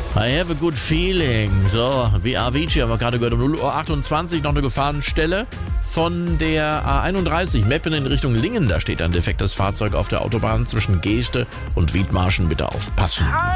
I have a good feeling. So, wie Avicii haben wir gerade gehört. Um 0:28 Uhr noch eine Gefahrenstelle von der A31 Meppen in Richtung Lingen. Da steht ein defektes Fahrzeug auf der Autobahn zwischen Geeste und Wiedmarschen. Bitte aufpassen.